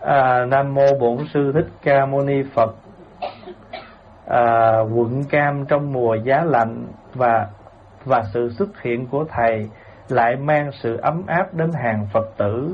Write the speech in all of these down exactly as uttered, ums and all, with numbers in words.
À, Nam mô Bổn Sư Thích Ca Mâu Ni Phật. À, quận cam trong mùa giá lạnh và và sự xuất hiện của thầy lại mang sự ấm áp đến hàng Phật tử.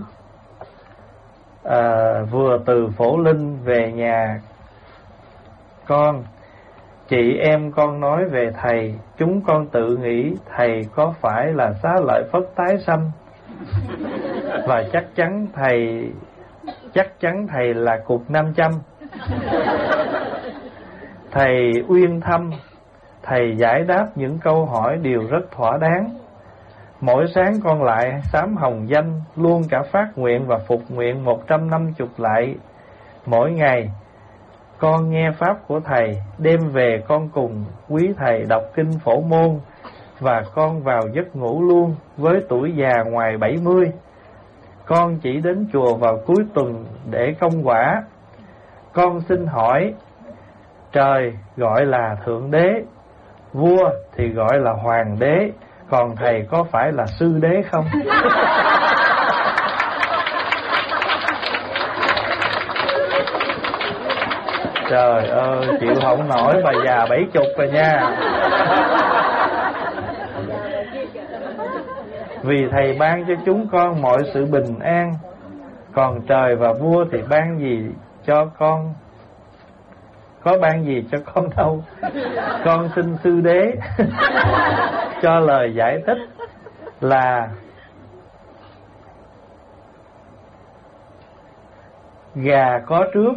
À, vừa từ Phổ Linh về nhà con, chị em con nói về thầy, chúng con tự nghĩ thầy có phải là Xá Lợi Phất tái sanh, và chắc chắn thầy chắc chắn thầy là cục nam châm. Thầy uyên thâm, thầy giải đáp những câu hỏi đều rất thỏa đáng. Mỗi sáng con lại sám hồng danh, luôn cả phát nguyện và phục nguyện một trăm năm mươi lại. Mỗi ngày con nghe pháp của thầy, đêm về con cùng quý thầy đọc kinh Phổ Môn, và con vào giấc ngủ luôn với tuổi già ngoài bảy mươi. Con chỉ đến chùa vào cuối tuần để công quả. Con xin hỏi, trời gọi là Thượng Đế, vua thì gọi là Hoàng Đế, còn thầy có phải là Sư Đế không? Trời ơi, chịu không nổi, bà già bảy chục rồi nha. Vì thầy ban cho chúng con mọi sự bình an, còn trời và vua thì ban gì cho con? Có ban gì cho con đâu. Con xin Sư Đế cho lời giải thích là gà có trước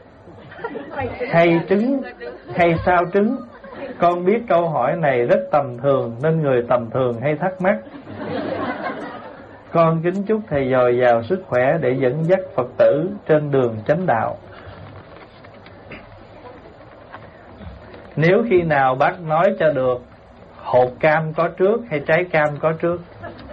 hay trứng hay sao trứng? Con biết câu hỏi này rất tầm thường nên người tầm thường hay thắc mắc. Con kính chúc thầy dồi dào sức khỏe để dẫn dắt Phật tử trên đường chánh đạo. Nếu khi nào bác nói cho được hột cam có trước hay trái cam có trước?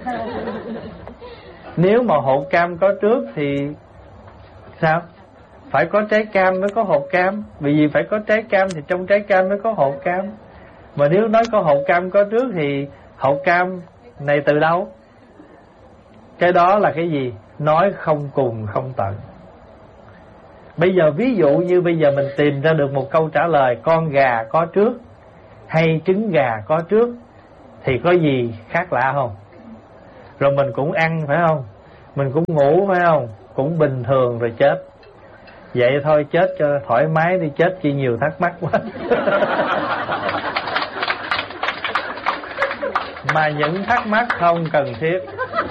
Nếu mà hột cam có trước thì sao? Phải có trái cam mới có hột cam. Vì vì phải có trái cam thì trong trái cam mới có hột cam. Mà nếu nói có hột cam có trước thì hột cam này từ đâu? Cái đó là cái gì? Nói không cùng không tận. Bây giờ ví dụ như bây giờ mình tìm ra được một câu trả lời, con gà có trước hay trứng gà có trước, thì có gì khác lạ không? Rồi mình cũng ăn phải không? Mình cũng ngủ phải không? Cũng bình thường rồi chết. Vậy thôi, chết cho thoải mái đi, chết chi nhiều thắc mắc quá. Mà những thắc mắc không cần thiết.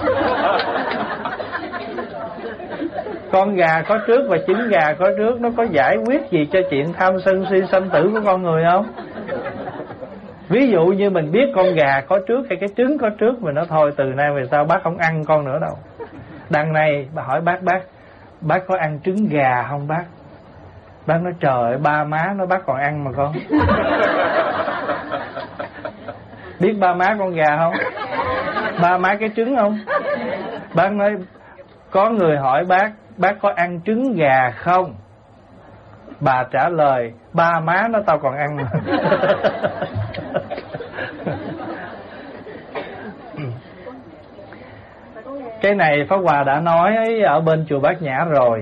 Con gà có trước và trứng gà có trước, nó có giải quyết gì cho chuyện tham sân si sanh tử của con người không? Ví dụ như mình biết con gà có trước hay cái trứng có trước, mình nói thôi từ nay về sau bác không ăn con nữa đâu. Đằng này bà hỏi bác, bác Bác có ăn trứng gà không bác? Bác nói trời ơi, ba má nói bác còn ăn mà con. Biết ba má con gà không? Ba má cái trứng không? Bác nói có người hỏi bác, bác có ăn trứng gà không? Bà trả lời ba má nó tao còn ăn mà. Cái này Pháp Hòa đã nói ở bên chùa Bát Nhã rồi.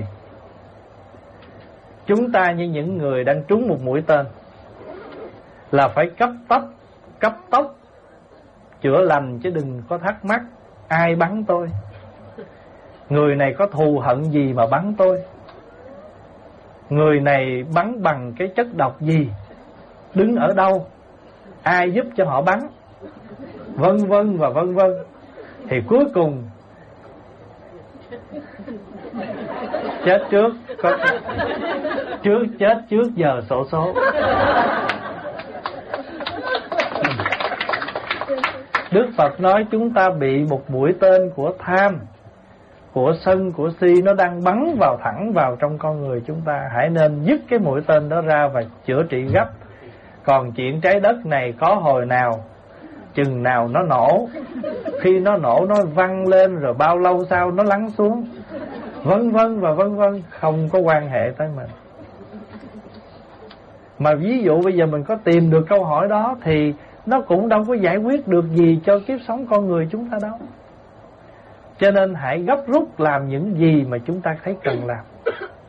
Chúng ta như những người đang trúng một mũi tên là phải cấp tốc cấp tốc chữa lành, chứ đừng có thắc mắc ai bắn tôi, người này có thù hận gì mà bắn tôi, người này bắn bằng cái chất độc gì, đứng ở đâu, ai giúp cho họ bắn, vân vân và vân vân. Thì cuối cùng chết trước có, trước chết trước giờ xổ số. Đức Phật nói chúng ta bị một mũi tên của tham, của sân, của si, nó đang bắn vào thẳng vào trong con người chúng ta. Hãy nên dứt cái mũi tên đó ra và chữa trị gấp. Còn chuyện trái đất này có hồi nào, chừng nào nó nổ, khi nó nổ nó văng lên rồi bao lâu sau nó lắng xuống, vân vân và vân vân, không có quan hệ tới mình. Mà ví dụ bây giờ mình có tìm được câu hỏi đó thì nó cũng đâu có giải quyết được gì cho kiếp sống con người chúng ta đâu. Cho nên hãy gấp rút làm những gì mà chúng ta thấy cần làm.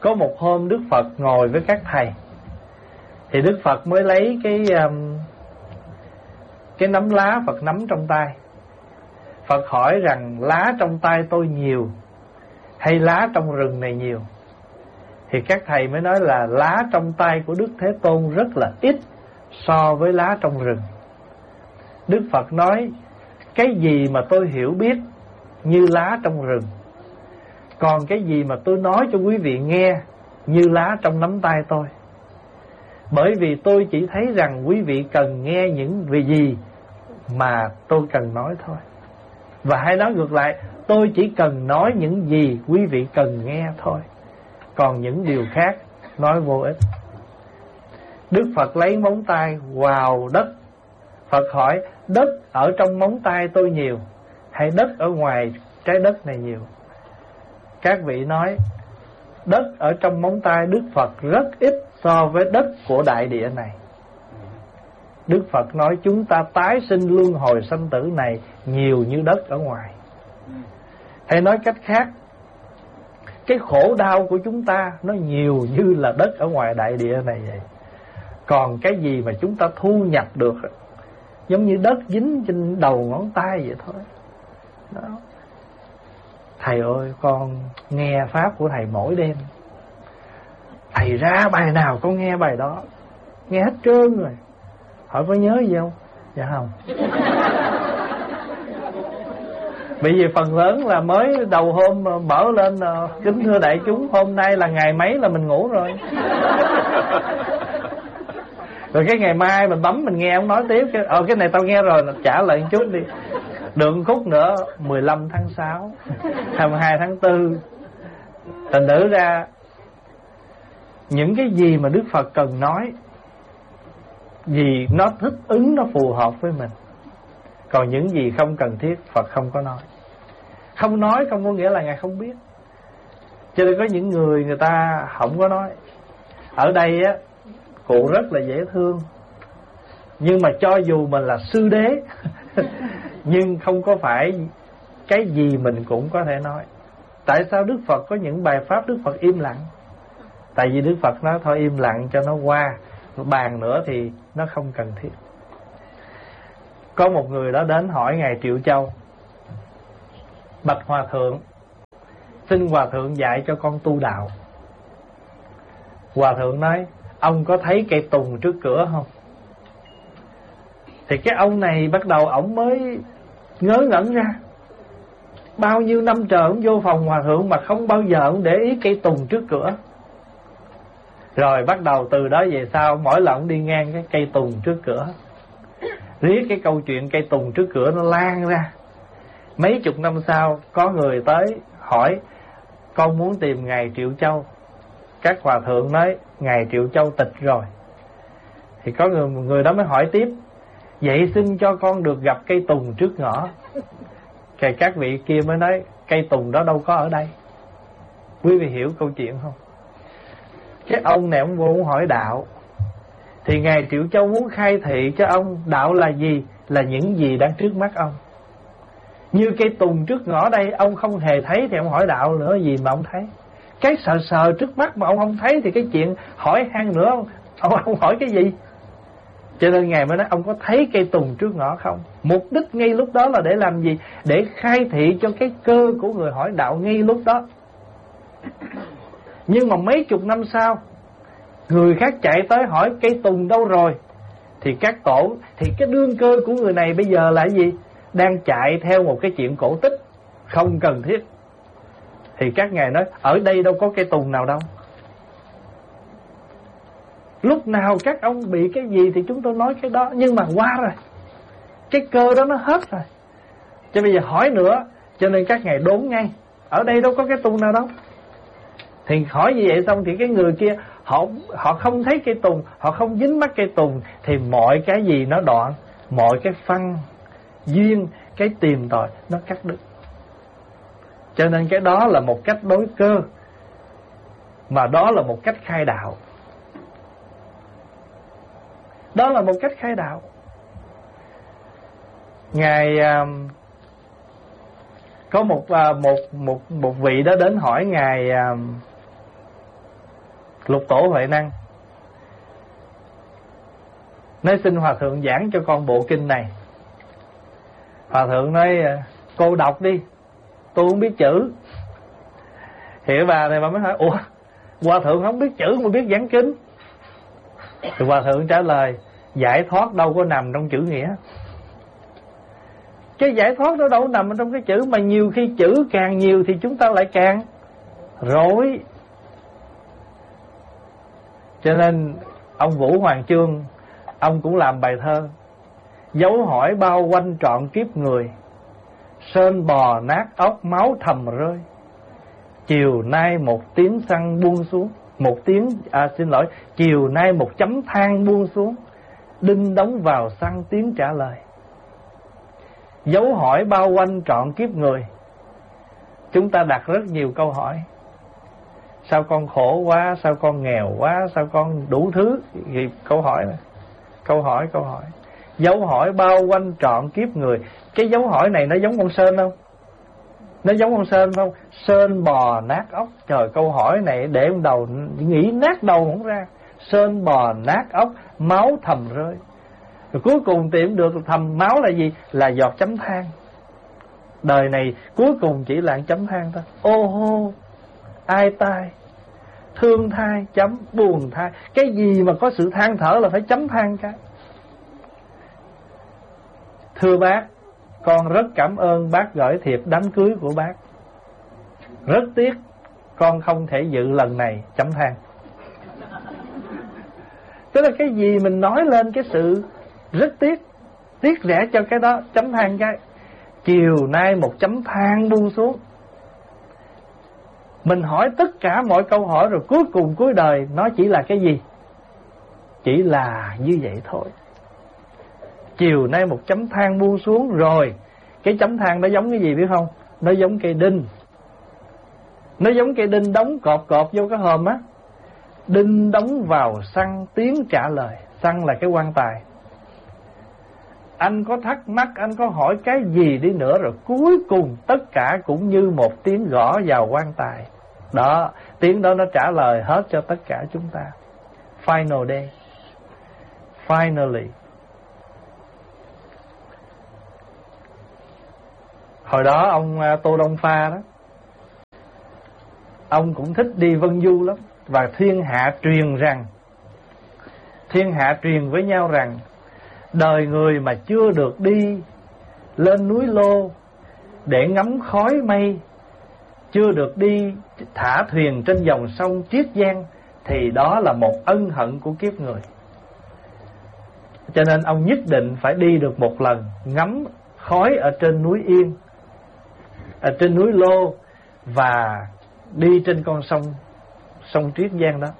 Có một hôm Đức Phật ngồi với các thầy, thì Đức Phật mới lấy cái um, cái nắm lá Phật nắm trong tay. Phật hỏi rằng lá trong tay tôi nhiều hay lá trong rừng này nhiều? Thì các thầy mới nói là lá trong tay của Đức Thế Tôn rất là ít so với lá trong rừng. Đức Phật nói cái gì mà tôi hiểu biết như lá trong rừng, còn cái gì mà tôi nói cho quý vị nghe như lá trong nắm tay tôi. Bởi vì tôi chỉ thấy rằng quý vị cần nghe những vì gì mà tôi cần nói thôi. Và hay nói ngược lại, tôi chỉ cần nói những gì quý vị cần nghe thôi, còn những điều khác nói vô ích. Đức Phật lấy móng tay vào đất. Phật hỏi đất ở trong móng tay tôi nhiều hay đất ở ngoài trái đất này nhiều? Các vị nói đất ở trong móng tay Đức Phật rất ít so với đất của đại địa này. Đức Phật nói chúng ta tái sinh luân hồi sanh tử này nhiều như đất ở ngoài. Hay nói cách khác, cái khổ đau của chúng ta nó nhiều như là đất ở ngoài đại địa này vậy. Còn cái gì mà chúng ta thu nhập được giống như đất dính trên đầu ngón tay vậy thôi. Đó. Thầy ơi, con nghe pháp của thầy mỗi đêm, thầy ra bài nào con nghe bài đó, nghe hết trơn rồi. Hỏi có nhớ gì không? Dạ không. Bởi vì phần lớn là mới đầu hôm mở lên, kính thưa đại chúng, hôm nay là ngày mấy là mình ngủ rồi. Rồi cái ngày mai mình bấm mình nghe ông nói tiếp, cái, ờ cái này tao nghe rồi, trả lại một chút đi. Đường khúc nữa mười lăm tháng sáu, hai mươi hai tháng tư. Thành thử ra những cái gì mà Đức Phật cần nói, vì nó thích ứng, nó phù hợp với mình. Còn những gì không cần thiết Phật không có nói. Không nói không có nghĩa là Ngài không biết. Cho nên có những người người ta không có nói. Ở đây á, cụ rất là dễ thương, nhưng mà cho dù mình là sư đế nhưng không có phải cái gì mình cũng có thể nói. Tại sao Đức Phật có những bài pháp Đức Phật im lặng? Tại vì Đức Phật nói thôi im lặng cho nó qua, bàn nữa thì nó không cần thiết. Có một người đó đến hỏi Ngài Triệu Châu: bạch Hòa Thượng, xin Hòa Thượng dạy cho con tu đạo. Hòa Thượng nói: ông có thấy cây tùng trước cửa không? Thì cái ông này bắt đầu ổng mới ngớ ngẩn ra. Bao nhiêu năm trời ổng vô phòng Hòa Thượng mà không bao giờ ổng để ý cây tùng trước cửa. Rồi bắt đầu từ đó về sau, mỗi lần ổng đi ngang cái cây tùng trước cửa, riết cái câu chuyện cây tùng trước cửa nó lan ra. Mấy chục năm sau có người tới hỏi: con muốn tìm Ngài Triệu Châu. Các Hòa Thượng nói Ngài Triệu Châu tịch rồi. Thì có người, người đó mới hỏi tiếp: vậy xin cho con được gặp cây tùng trước ngõ. Thì các vị kia mới nói cây tùng đó đâu có ở đây. Quý vị hiểu câu chuyện không? Cái ông này ông vô ông hỏi đạo, thì Ngài Triệu Châu muốn khai thị cho ông đạo là gì, là những gì đang trước mắt ông. Như cây tùng trước ngõ đây ông không hề thấy thì ông hỏi đạo nữa gì mà ông thấy. Cái sờ sờ trước mắt mà ông không thấy thì cái chuyện hỏi han nữa ông, ông, ông hỏi cái gì? Cho nên Ngài mới nói ông có thấy cây tùng trước ngõ không? Mục đích ngay lúc đó là để làm gì? Để khai thị cho cái cơ của người hỏi đạo ngay lúc đó. Nhưng mà mấy chục năm sau, người khác chạy tới hỏi cây tùng đâu rồi, thì các tổ, thì cái đương cơ của người này bây giờ là cái gì? Đang chạy theo một cái chuyện cổ tích không cần thiết. Thì các ngài nói ở đây đâu có cây tùng nào đâu. Lúc nào các ông bị cái gì thì chúng tôi nói cái đó, nhưng mà qua rồi, cái cơ đó nó hết rồi. Cho bây giờ hỏi nữa, cho nên các ngài đốn ngay ở đây đâu có cái tùng nào đâu. Thì hỏi như vậy xong thì cái người kia họ họ không thấy cây tùng, họ không dính mắc cây tùng, thì mọi cái gì nó đoạn, mọi cái phân duyên, cái tìm tòi nó cắt đứt. Cho nên cái đó là một cách đối cơ, mà đó là một cách khai đạo. Đó là một cách khai đạo. Ngài uh, có một uh, một một một vị đó đến hỏi ngài uh, Lục Tổ Huệ Năng nói xin Hòa Thượng giảng cho con bộ kinh này. Hòa Thượng nói cô đọc đi, tôi không biết chữ. Hiểu bà này bà mới hỏi ủa Hòa Thượng không biết chữ mà biết giảng kinh? Thì Hòa Thượng trả lời giải thoát đâu có nằm trong chữ nghĩa. Cái giải thoát đó đâu có nằm trong cái chữ, mà nhiều khi chữ càng nhiều thì chúng ta lại càng rối. Cho nên ông Vũ Hoàng Chương, ông cũng làm bài thơ: dấu hỏi bao quanh trọn kiếp người, sơn bò nát óc máu thầm rơi. Chiều nay một tiếng xăng buông xuống, một tiếng à xin lỗi, chiều nay một chấm than buông xuống, đinh đóng vào xăng tiếng trả lời. Dấu hỏi bao quanh trọn kiếp người. Chúng ta đặt rất nhiều câu hỏi. Sao con khổ quá, sao con nghèo quá, sao con đủ thứ thì câu hỏi này. Câu hỏi, câu hỏi. Dấu hỏi bao quanh trọn kiếp người. Cái dấu hỏi này nó giống con sên không? Nó giống con sên không? Sên bò nát óc. Trời, câu hỏi này để đầu nghĩ nát đầu không ra. Sên bò nát óc, máu thầm rơi. Rồi cuối cùng tìm được thầm máu là gì? Là giọt chấm than. Đời này cuối cùng chỉ là chấm than thôi. Ô hô, ai tai, thương thai, chấm, buồn thai. Cái gì mà có sự than thở là phải chấm than cái. Thưa bác, con rất cảm ơn bác gửi thiệp đám cưới của bác. Rất tiếc con không thể dự lần này, chấm than. Tức là cái gì mình nói lên cái sự rất tiếc, tiếc rẻ cho cái đó, chấm than cái. Chiều nay một chấm than buông xuống. Mình hỏi tất cả mọi câu hỏi rồi cuối cùng cuối đời nó chỉ là cái gì? Chỉ là như vậy thôi. Chiều nay một chấm than buông xuống rồi. Cái chấm than nó giống cái gì biết không? Nó giống cây đinh. Nó giống cây đinh đóng cọp cọp vô cái hòm á. Đinh đóng vào xăng tiếng trả lời. Xăng là cái quan tài. Anh có thắc mắc, anh có hỏi cái gì đi nữa rồi cuối cùng tất cả cũng như một tiếng gõ vào quan tài. Đó, tiếng đó nó trả lời hết cho tất cả chúng ta. Final day. Finally. Hồi đó ông Tô Đông Pha đó, ông cũng thích đi vân du lắm. Và thiên hạ truyền rằng, thiên hạ truyền với nhau rằng, đời người mà chưa được đi lên núi Lô để ngắm khói mây, chưa được đi thả thuyền trên dòng sông Triết Giang, thì đó là một ân hận của kiếp người. Cho nên ông nhất định phải đi được một lần ngắm khói ở trên núi Yên, ở trên núi Lô, và đi trên con sông sông Triết Giang đó.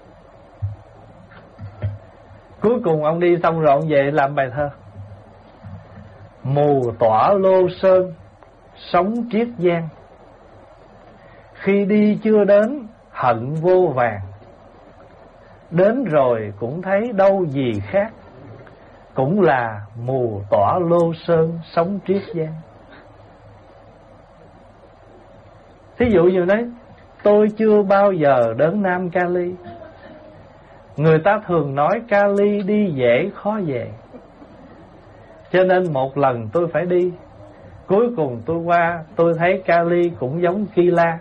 Cuối cùng ông đi xong rồi ông về làm bài thơ: mù tỏa Lô Sơn, sóng Triết Giang, khi đi chưa đến hận vô vàng, đến rồi cũng thấy đâu gì khác, cũng là mù tỏa Lô Sơn, sóng Triết Giang. Thí dụ như đấy, tôi chưa bao giờ đến Nam Cali. Người ta thường nói Cali đi dễ khó về, cho nên một lần tôi phải đi. Cuối cùng tôi qua, tôi thấy Cali cũng giống Kila.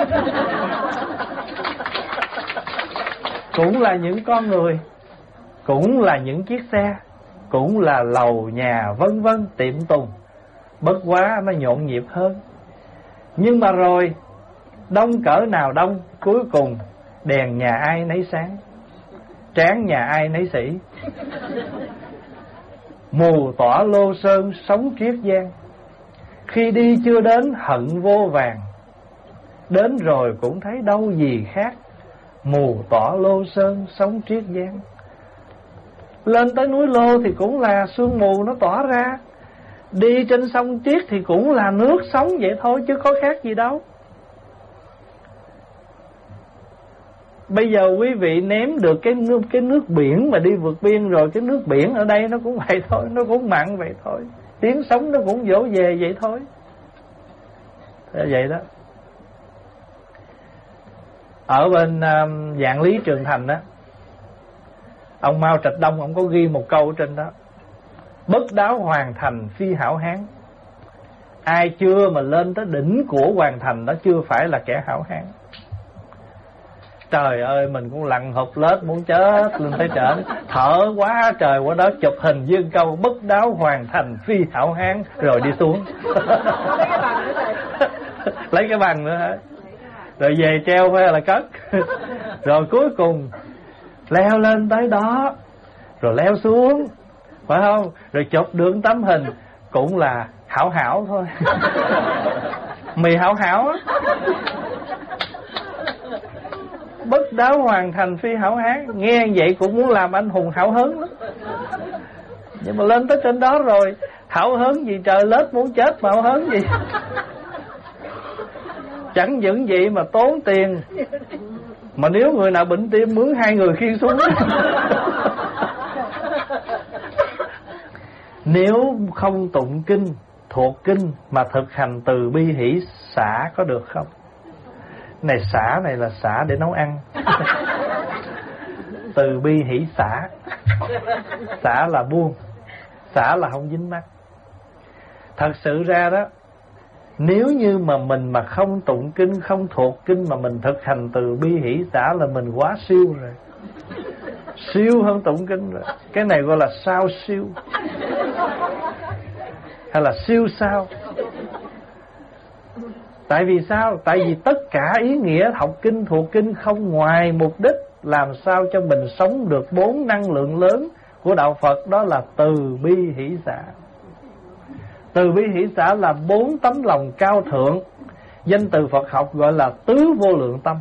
Cũng là những con người, cũng là những chiếc xe, cũng là lầu nhà vân vân tiệm tùng. Bất quá nó nhộn nhịp hơn. Nhưng mà rồi đông cỡ nào đông, cuối cùng đèn nhà ai nấy sáng, trán nhà ai nấy sĩ. Mù tỏa Lô Sơn, sóng Triết Giang, khi đi chưa đến hận vô vàng, đến rồi cũng thấy đâu gì khác, mù tỏa Lô Sơn, sóng Triết Giang. Lên tới núi Lô thì cũng là sương mù nó tỏa ra, đi trên sông Triết thì cũng là nước sóng vậy thôi, chứ có khác gì đâu. Bây giờ quý vị ném được cái nước, cái nước biển mà đi vượt biên rồi, cái nước biển ở đây nó cũng vậy thôi, nó cũng mặn vậy thôi, tiếng sóng nó cũng vỗ về vậy thôi. Thế vậy đó. Ở bên uh, Vạn Lý Trường Thành đó, ông Mao Trạch Đông ông có ghi một câu ở trên đó: bất đáo hoàn thành phi hảo hán. Ai chưa mà lên tới đỉnh của hoàn thành đó chưa phải là kẻ hảo hán. Trời ơi, mình cũng lặn hụt lết muốn chết lên tới trển, thở quá trời quá đất, chụp hình dương câu bất đáo hoàn thành phi hảo hán, rồi đi xuống. Lấy cái bằng nữa hả? Rồi về treo hay là cất. Rồi cuối cùng leo lên tới đó, rồi leo xuống, phải không? Rồi chụp được tấm hình cũng là hảo hảo thôi. Mì hảo hảo á. Bất đáo hoàn thành phi hảo hán. Nghe vậy cũng muốn làm anh hùng hảo hớn lắm. Nhưng mà lên tới trên đó rồi, hảo hớn gì trời, lết muốn chết mà hảo hớn gì. Chẳng những vậy mà tốn tiền. Mà nếu người nào bệnh tim mướn hai người khiêng xuống. Nếu không tụng kinh, thuộc kinh mà thực hành từ bi hỷ xả có được không? Này xả này là xả để nấu ăn. Từ bi hỷ xả. Xả là buông, xả là không dính mắc. Thật sự ra đó, nếu như mà mình mà không tụng kinh, không thuộc kinh mà mình thực hành từ bi hỷ xả là mình quá siêu rồi. Siêu hơn tụng kinh rồi. Cái này gọi là sao siêu, hay là siêu sao. Tại vì sao? Tại vì tất cả ý nghĩa học kinh thuộc kinh không ngoài mục đích làm sao cho mình sống được bốn năng lượng lớn của đạo Phật, đó là từ bi hỷ xả. Từ bi hỷ xả là bốn tấm lòng cao thượng. Danh từ Phật học gọi là tứ vô lượng tâm.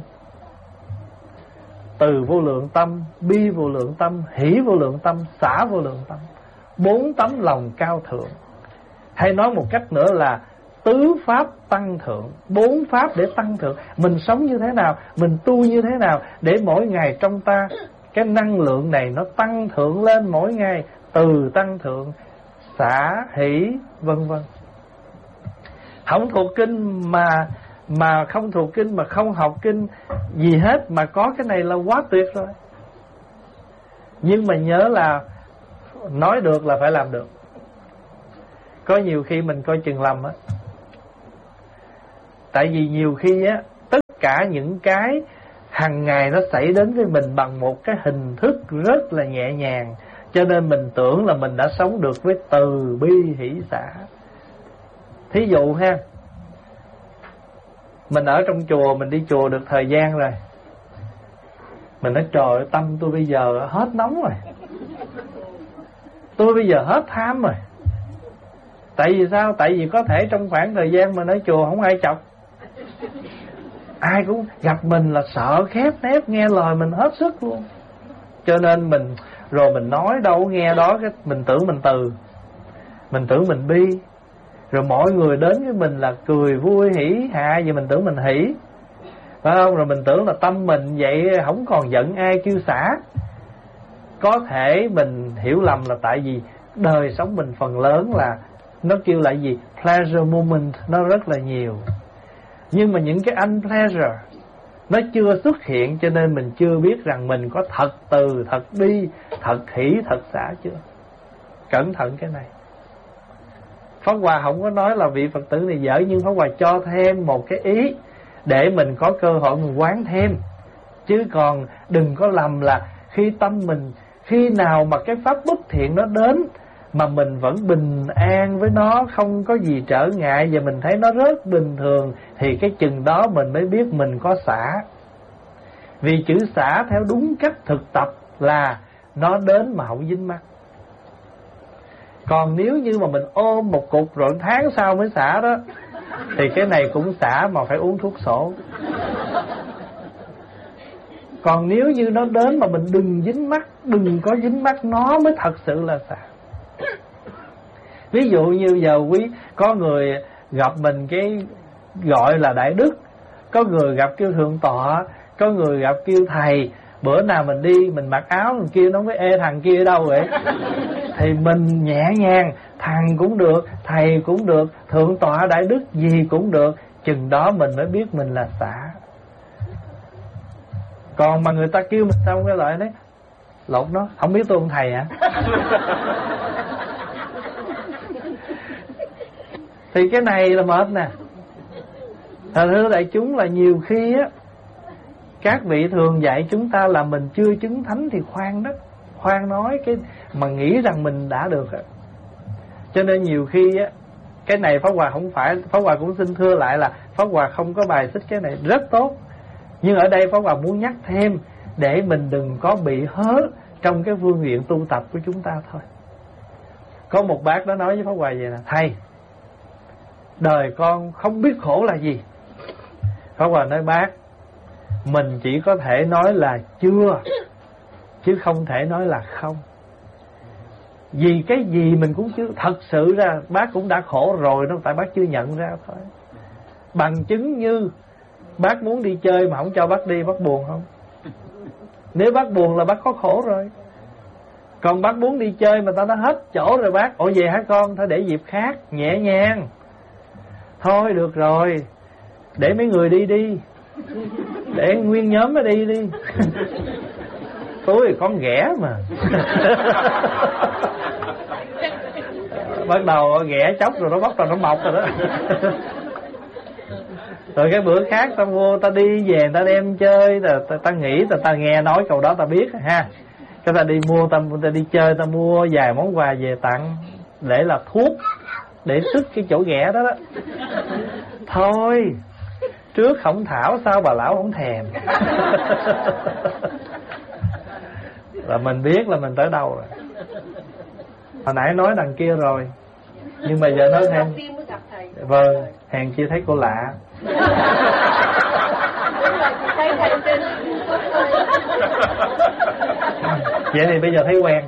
Từ vô lượng tâm, bi vô lượng tâm, hỷ vô lượng tâm, xả vô lượng tâm. Bốn tấm lòng cao thượng. Hay nói một cách nữa là tứ pháp tăng thượng. Bốn pháp để tăng thượng. Mình sống như thế nào, mình tu như thế nào, để mỗi ngày trong ta cái năng lượng này nó tăng thượng lên mỗi ngày. Từ tăng thượng, xả, hỷ, vân vân. Không thuộc kinh mà mà không thuộc kinh mà không học kinh gì hết mà có cái này là quá tuyệt rồi. Nhưng mà nhớ là nói được là phải làm được. Có nhiều khi mình coi chừng lầm á. Tại vì nhiều khi á, tất cả những cái hàng ngày nó xảy đến với mình bằng một cái hình thức rất là nhẹ nhàng, cho nên mình tưởng là mình đã sống được với từ bi hỷ xả. Thí dụ ha, mình ở trong chùa, mình đi chùa được thời gian rồi, mình nói trời ơi, tâm tôi bây giờ hết nóng rồi, tôi bây giờ hết tham rồi. Tại vì sao? Tại vì có thể trong khoảng thời gian mình ở chùa không ai chọc, ai cũng gặp mình là sợ khép nép, nghe lời mình hết sức luôn. Cho nên mình rồi mình nói đâu nghe đó, cái mình tưởng mình từ, mình tưởng mình bi. Rồi mọi người đến với mình là cười vui hỉ hạ, vậy mình tưởng mình hỉ, phải không? Rồi mình tưởng là tâm mình vậy không còn giận ai kêu xả. Có thể mình hiểu lầm là tại vì đời sống mình phần lớn là nó kêu là gì? Pleasure moment nó rất là nhiều. Nhưng mà những cái unpleasure nó chưa xuất hiện, cho nên mình chưa biết rằng mình có thật từ, thật bi, thật hỷ, thật xả chưa. Cẩn thận cái này. Pháp Hòa không có nói là vị Phật tử này dở, nhưng Pháp Hòa cho thêm một cái ý để mình có cơ hội mình quán thêm. Chứ còn đừng có lầm là khi tâm mình, khi nào mà cái pháp bất thiện nó đến mà mình vẫn bình an với nó, không có gì trở ngại và mình thấy nó rất bình thường, thì cái chừng đó mình mới biết mình có xả. Vì chữ xả theo đúng cách thực tập là nó đến mà không dính mắc. Còn nếu như mà mình ôm một cục rồi tháng sau mới xả đó, thì cái này cũng xả mà phải uống thuốc sổ. Còn nếu như nó đến mà mình đừng dính mắc, đừng có dính mắc, nó mới thật sự là xả. Ví dụ như giờ quý có người gặp mình cái gọi là đại đức, có người gặp kêu thượng tọa, có người gặp kêu thầy. Bữa nào mình đi mình mặc áo thằng kia nó mới ê thằng kia ở đâu vậy, thì mình nhẹ nhàng, thằng cũng được, thầy cũng được, thượng tọa đại đức gì cũng được. Chừng đó mình mới biết mình là xả. Còn mà người ta kêu mình xong cái lại đấy lột nó, không biết tôi không thầy hả? Thì cái này là mệt nè. Thật thưa đại chúng là nhiều khi á, các vị thường dạy chúng ta là mình chưa chứng thánh thì khoan đó, khoan nói cái mà nghĩ rằng mình đã được á. Cho nên nhiều khi á, cái này Pháp Hòa không phải, Pháp Hòa cũng xin thưa lại là Pháp Hòa không có bài xích cái này, rất tốt. Nhưng ở đây Pháp Hòa muốn nhắc thêm để mình đừng có bị hớ trong cái phương diện tu tập của chúng ta thôi. Có một bác đó nói với Pháp Hòa vậy nè: thầy, đời con không biết khổ là gì. Pháp Hòa nói: bác, mình chỉ có thể nói là chưa, chứ không thể nói là không. Vì cái gì mình cũng chưa. Thật sự ra bác cũng đã khổ rồi, nó tại bác chưa nhận ra thôi. Bằng chứng như bác muốn đi chơi mà không cho bác đi, bác buồn không? Nếu bác buồn là bác có khổ rồi. Còn bác muốn đi chơi mà ta đã hết chỗ rồi bác: ủa về hả con? Thôi để dịp khác, nhẹ nhàng. Thôi được rồi, để mấy người đi đi, để nguyên nhóm nó đi đi. Tôi thì con ghẻ mà. Bắt đầu ghẻ chốc rồi nó bắt đầu nó mọc rồi đó. Rồi cái bữa khác ta vô ta đi về ta đem chơi, ta, ta, ta nghĩ ta, ta nghe nói câu đó ta biết ha. Cái ta đi mua, ta, ta đi chơi ta mua vài món quà về tặng để là thuốc, để sức cái chỗ ghẻ đó đó. Thôi trước không thảo sao bà lão không thèm. Là mình biết là mình tới đâu rồi. Hồi nãy nói đằng kia rồi, nhưng mà giờ nói thêm. Vâng, hèn chi thấy cô lạ. Vậy thì bây giờ thấy quen.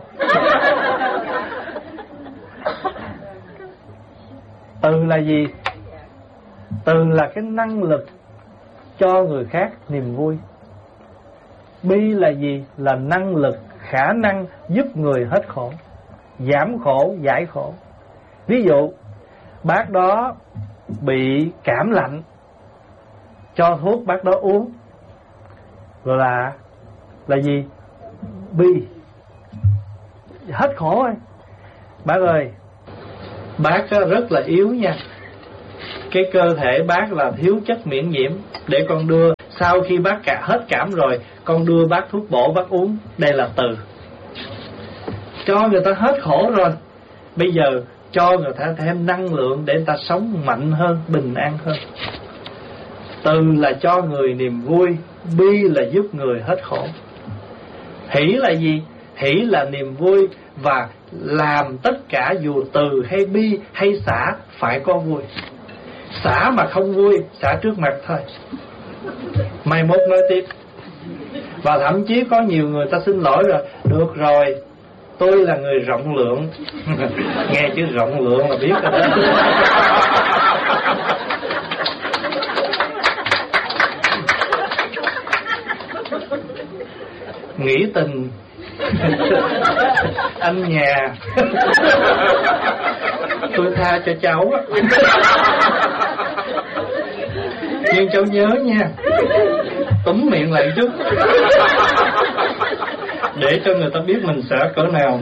Từ là gì? Từ là cái năng lực cho người khác niềm vui. Bi là gì? Là năng lực, khả năng giúp người hết khổ, giảm khổ, giải khổ. Ví dụ bác đó bị cảm lạnh, cho thuốc bác đó uống, rồi là là gì? Bi, hết khổ rồi. Bác ơi, bác rất là yếu nha, cái cơ thể bác là thiếu chất miễn nhiễm, để con đưa, sau khi bác cả hết cảm rồi, con đưa bác thuốc bổ bác uống. Đây là từ. Cho người ta hết khổ rồi, bây giờ cho người ta thêm năng lượng để người ta sống mạnh hơn, bình an hơn. Từ là cho người niềm vui, bi là giúp người hết khổ. Hỷ là gì? Hỷ là niềm vui, và làm tất cả dù từ hay bi hay xả phải có vui. Xả mà không vui, xả trước mặt thôi, mai mốt nói tiếp. Và thậm chí có nhiều người ta xin lỗi rồi: được rồi, tôi là người rộng lượng. Nghe chữ rộng lượng là biết rồi đó. Nghĩ tình anh nhà, tôi tha cho cháu. Nhưng cháu nhớ nha, túm miệng lại chút, để cho người ta biết mình sợ cỡ nào.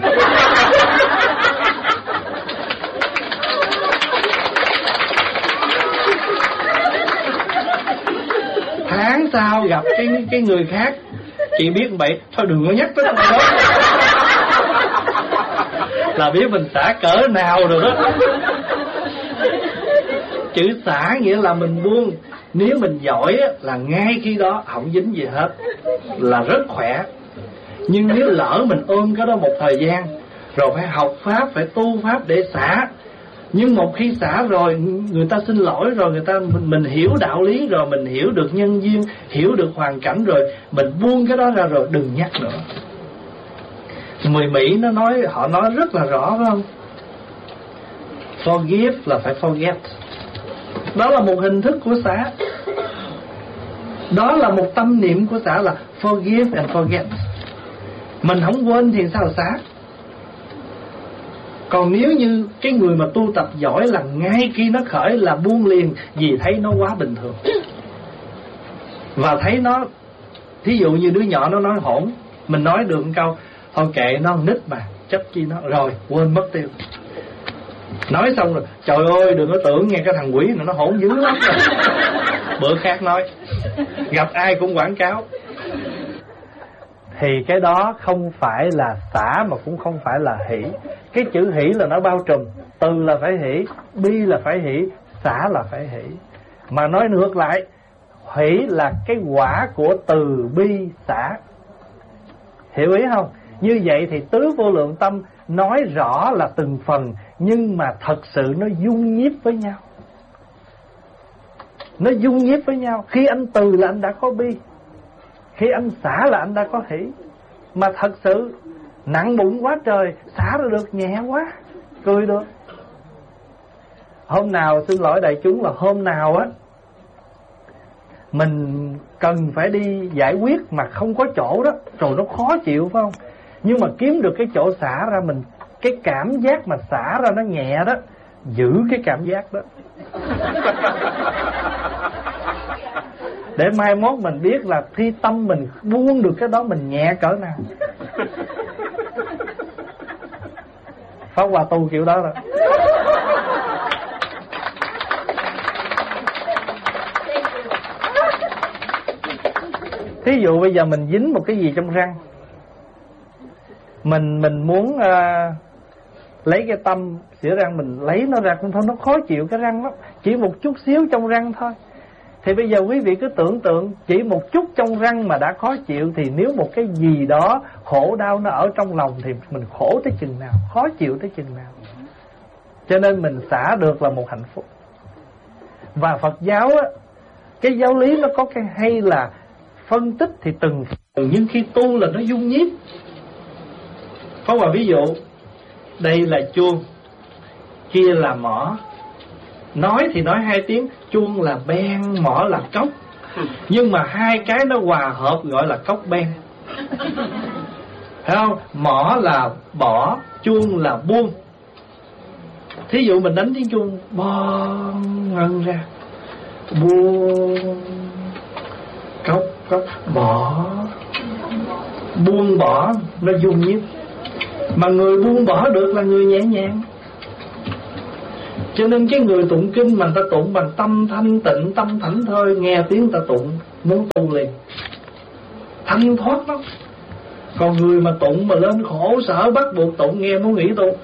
Tháng sau gặp cái cái người khác, chị biết vậy, thôi đừng có nhắc tới tôi đó. Là biết mình xả cỡ nào rồi đó. Chữ xả nghĩa là mình buông. Nếu mình giỏi là ngay khi đó không dính gì hết, là rất khỏe. Nhưng nếu lỡ mình ôm cái đó một thời gian, rồi phải học pháp, phải tu pháp để xả. Nhưng một khi xả rồi, người ta xin lỗi rồi, người ta mình, mình hiểu đạo lý rồi, mình hiểu được nhân duyên, hiểu được hoàn cảnh rồi, mình buông cái đó ra rồi, đừng nhắc nữa. Người Mỹ nó nói, họ nói rất là rõ, phải không? Forgive là phải forget. Đó là một hình thức của xả. Đó là một tâm niệm của xả, là forgive and forget. Mình không quên thì sao xả. Còn nếu như cái người mà tu tập giỏi là ngay khi nó khởi là buông liền, vì thấy nó quá bình thường, và thấy nó Thí dụ như đứa nhỏ nó nói hỗn, mình nói được một câu thôi kệ nó, nít mà chấp chi nó, rồi quên mất tiêu. Nói xong rồi trời ơi đừng có tưởng nghe cái thằng quỷ này nó hỗn dữ lắm rồi. Bữa khác nói, gặp ai cũng quảng cáo. Thì cái đó không phải là xả mà cũng không phải là hỷ. Cái chữ hỷ là nó bao trùm, từ là phải hỷ, bi là phải hỷ, xả là phải hỷ. Mà nói ngược lại, hỷ là cái quả của từ bi xả. Hiểu ý không? Như vậy thì tứ vô lượng tâm nói rõ là từng phần, nhưng mà thật sự nó dung nhiếp với nhau. Nó dung nhiếp với nhau. Khi anh từ là anh đã có bi, khi anh xả là anh đã có hỷ. Mà thật sự nặng bụng quá trời, xả ra được nhẹ quá, cười được. Hôm nào, xin lỗi đại chúng, là hôm nào á mình cần phải đi giải quyết mà không có chỗ đó, rồi nó khó chịu phải không? Nhưng mà kiếm được cái chỗ xả ra, mình cái cảm giác mà xả ra nó nhẹ đó, giữ cái cảm giác đó để mai mốt mình biết là khi tâm mình buông được cái đó mình nhẹ cỡ nào. Pháp Hòa tu kiểu đó rồi. Thí dụ bây giờ mình dính một cái gì trong răng, Mình mình muốn uh, lấy cái tâm xỉa răng, mình lấy nó ra cũng thôi, nó khó chịu cái răng lắm. Chỉ một chút xíu trong răng thôi. Thì bây giờ quý vị cứ tưởng tượng, chỉ một chút trong răng mà đã khó chịu, thì nếu một cái gì đó khổ đau nó ở trong lòng thì mình khổ tới chừng nào, khó chịu tới chừng nào. Cho nên mình xả được là một hạnh phúc. Và Phật giáo á, cái giáo lý nó có cái hay là phân tích thì từng phần, nhưng khi tu là nó dung nhiếp. Có một ví dụ, đây là chuông, kia là mõ. Nói thì nói hai tiếng, chuông là ben, mõ là cốc. Nhưng mà hai cái nó hòa hợp gọi là cốc ben. Thấy không? Mõ là bỏ, chuông là buông. Thí dụ mình đánh tiếng chuông, bon ngân ra, buông, cốc, cốc, bỏ, buông bỏ, nó dung nhiếp. Mà người buông bỏ được là người nhẹ nhàng. Cho nên cái người tụng kinh mà người ta tụng bằng tâm thanh tịnh, tâm thảnh thơi, nghe tiếng ta tụng muốn tu liền, thanh thoát lắm. Còn người mà tụng mà lên khổ sở bắt buộc tụng, nghe muốn nghỉ tu.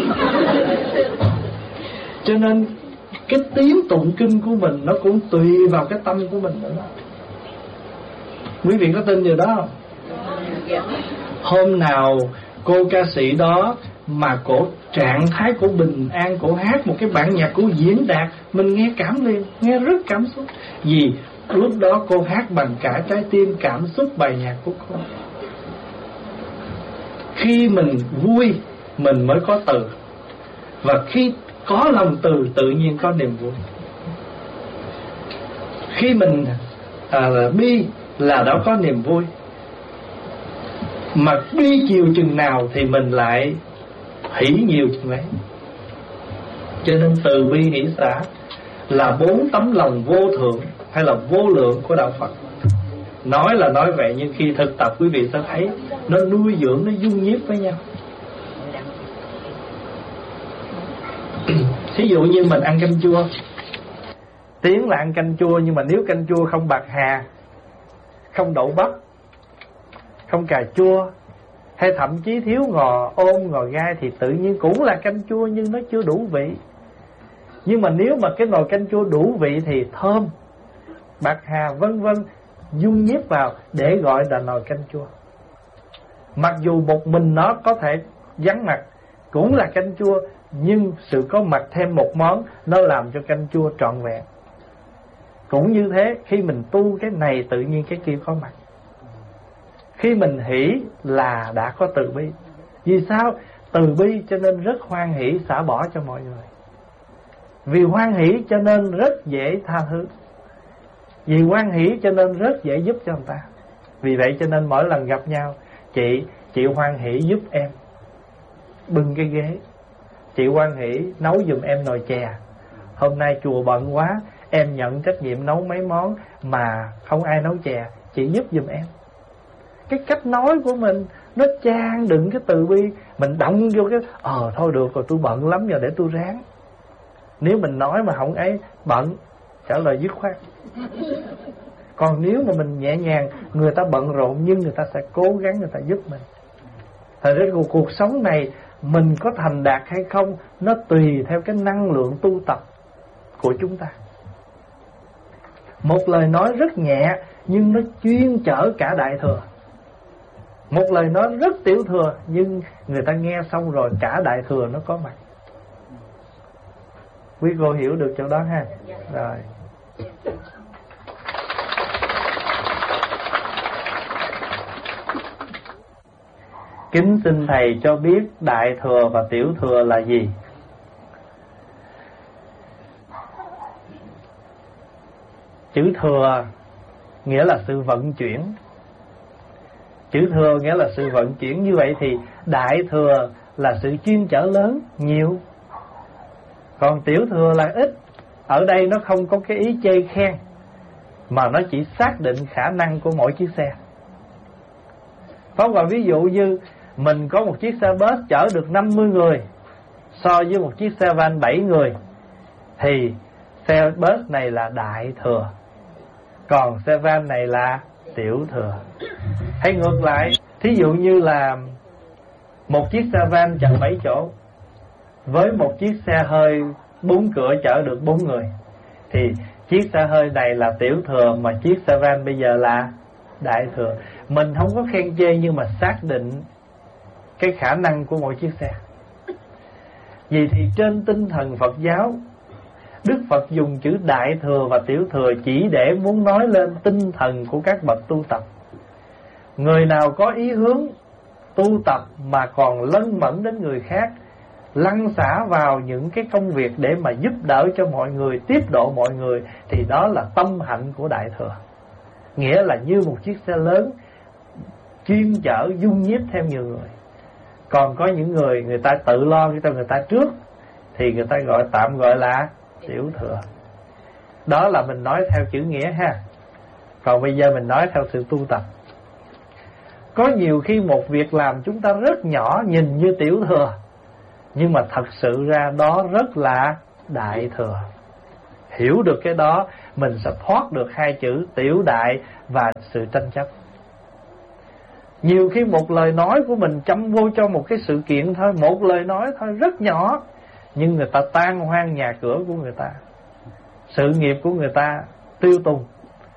Cho nên cái tiếng tụng kinh của mình nó cũng tùy vào cái tâm của mình nữa. Quý vị có tin điều đó không? Hôm nào cô ca sĩ đó mà cổ trạng thái của bình an, cổ hát một cái bản nhạc, cổ diễn đạt, mình nghe cảm liền, nghe rất cảm xúc. Vì lúc đó cô hát bằng cả trái tim, cảm xúc bài nhạc của cô. Khi mình vui mình mới có từ, và khi có lòng từ tự nhiên có niềm vui. Khi mình à, là bi là đã có niềm vui. Mà bi chiều chừng nào thì mình lại hỷ nhiều chừng ấy. Cho nên từ bi hỷ xả là bốn tấm lòng vô thượng hay là vô lượng của đạo Phật. Nói là nói vậy, nhưng khi thực tập quý vị sẽ thấy nó nuôi dưỡng, nó dung nhiếp với nhau. Ví dụ như mình ăn canh chua, tiếng là ăn canh chua, nhưng mà nếu canh chua không bạc hà, không đậu bắp, không cà chua, hay thậm chí thiếu ngò ôm, ngò gai, thì tự nhiên cũng là canh chua nhưng nó chưa đủ vị. Nhưng mà nếu mà cái nồi canh chua đủ vị thì thơm, bạc hà vân vân dung nhiếp vào để gọi là nồi canh chua. Mặc dù một mình nó có thể vắng mặt cũng là canh chua, nhưng sự có mặt thêm một món nó làm cho canh chua trọn vẹn. Cũng như thế, khi mình tu cái này tự nhiên cái kia có mặt. Khi mình hỷ là đã có từ bi. Vì sao? Từ bi cho nên rất hoan hỷ xả bỏ cho mọi người. Vì hoan hỷ cho nên rất dễ tha thứ. Vì hoan hỷ cho nên rất dễ giúp cho người ta. Vì vậy cho nên mỗi lần gặp nhau, Chị, chị hoan hỷ giúp em bưng cái ghế, chị hoan hỷ nấu giùm em nồi chè. Hôm nay chùa bận quá, em nhận trách nhiệm nấu mấy món mà không ai nấu chè, chị giúp giùm em. cái cách nói của mình nó chan đựng cái từ bi. Mình động vô cái Ờ thôi được rồi, tôi bận lắm giờ để tôi ráng. Nếu mình nói mà không ấy, bận, trả lời dứt khoát. Còn nếu mà mình nhẹ nhàng, người ta bận rộn nhưng người ta sẽ cố gắng, người ta giúp mình. Thật ra cuộc, cuộc sống này mình có thành đạt hay không, nó tùy theo cái năng lượng tu tập của chúng ta. Một lời nói rất nhẹ nhưng nó chuyên chở cả đại thừa. Một lời nói rất tiểu thừa nhưng người ta nghe xong rồi cả đại thừa nó có mặt. Quý cô hiểu được chỗ đó ha? Rồi. Kính xin Thầy cho biết đại thừa và tiểu thừa là gì? Chữ thừa nghĩa là sự vận chuyển. Chữ thừa nghĩa là sự vận chuyển. Như vậy thì đại thừa là sự chuyên chở lớn, nhiều. Còn tiểu thừa là ít. Ở đây nó không có cái ý chê khen, mà nó chỉ xác định khả năng của mỗi chiếc xe. Có và ví dụ như mình có một chiếc xe bus chở được năm mươi người, so với một chiếc xe van bảy người, thì xe bus này là đại thừa, còn xe van này là tiểu thừa. Hay ngược lại, thí dụ như là một chiếc xe van chở bảy chỗ với một chiếc xe hơi bốn cửa chở được bốn người, thì chiếc xe hơi này là tiểu thừa, mà chiếc xe van bây giờ là đại thừa. Mình không có khen chê nhưng mà xác định cái khả năng của mỗi chiếc xe. Vì thì trên tinh thần Phật giáo, Đức Phật dùng chữ đại thừa và tiểu thừa chỉ để muốn nói lên tinh thần của các bậc tu tập. Người nào có ý hướng tu tập mà còn lân mẫn đến người khác, lăn xả vào những cái công việc để mà giúp đỡ cho mọi người, tiếp độ mọi người, thì đó là tâm hạnh của đại thừa. Nghĩa là như một chiếc xe lớn chuyên chở dung nhiếp theo nhiều người. Còn có những người người ta tự lo cho người ta trước, thì người ta gọi tạm gọi là tiểu thừa. Đó là mình nói theo chữ nghĩa ha. Còn bây giờ mình nói theo sự tu tập. Có nhiều khi một việc làm chúng ta rất nhỏ, nhìn như tiểu thừa, nhưng mà thật sự ra đó rất là đại thừa. Hiểu được cái đó, mình sẽ thoát được hai chữ tiểu đại và sự tranh chấp. Nhiều khi một lời nói của mình châm vô cho một cái sự kiện thôi, một lời nói thôi rất nhỏ, nhưng người ta tan hoang nhà cửa của người ta, sự nghiệp của người ta tiêu tùng.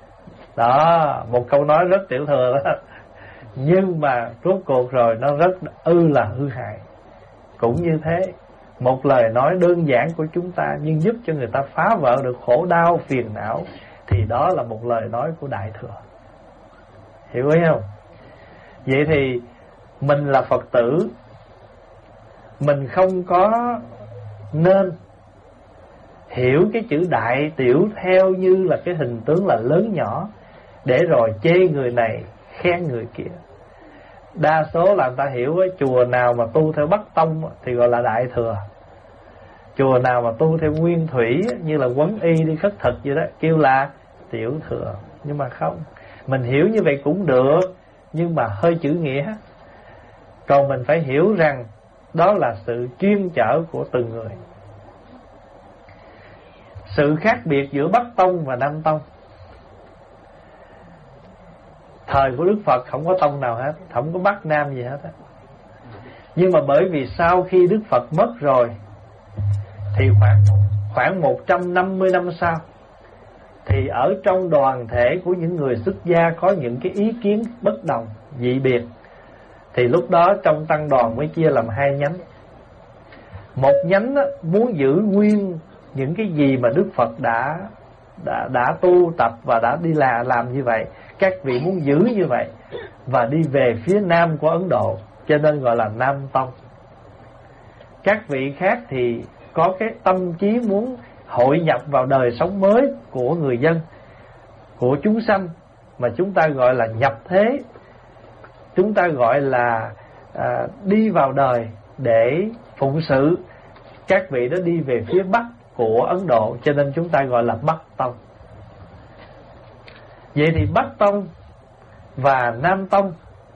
Đó, một câu nói rất tiểu thừa đó, nhưng mà rốt cuộc rồi nó rất ư là hư hại. Cũng như thế, một lời nói đơn giản của chúng ta nhưng giúp cho người ta phá vỡ được khổ đau, phiền não, thì đó là một lời nói của đại thừa. Hiểu ý không? Vậy thì mình là Phật tử, mình không có nên hiểu cái chữ đại tiểu theo như là cái hình tướng là lớn nhỏ, để rồi chê người này, khen người kia. Đa số là người ta hiểu ấy, chùa nào mà tu theo Bắc Tông thì gọi là đại thừa, chùa nào mà tu theo Nguyên Thủy như là Quấn Y đi khất thực vậy đó kêu là tiểu thừa. Nhưng mà không, mình hiểu như vậy cũng được, nhưng mà hơi chữ nghĩa. Còn mình phải hiểu rằng đó là sự chuyên chở của từng người. Sự khác biệt giữa Bắc Tông và Nam Tông, thời của Đức Phật không có tông nào hết, không có Bắc Nam gì hết á. Nhưng mà bởi vì sau khi Đức Phật mất rồi, thì khoảng khoảng một trăm năm mươi năm sau, thì ở trong đoàn thể của những người xuất gia có những cái ý kiến bất đồng, dị biệt. Thì lúc đó trong tăng đoàn mới chia làm hai nhánh. Một nhánh đó, muốn giữ nguyên những cái gì mà Đức Phật đã đã đã tu tập và đã đi là làm như vậy. Các vị muốn giữ như vậy và đi về phía nam của Ấn Độ, cho nên gọi là Nam Tông. Các vị khác thì có cái tâm trí muốn hội nhập vào đời sống mới của người dân, của chúng sanh, mà chúng ta gọi là nhập thế. Chúng ta gọi là à, đi vào đời để phụng sự. Các vị đó đi về phía Bắc của Ấn Độ, cho nên chúng ta gọi là Bắc Tông. Vậy thì Bắc Tông và Nam Tông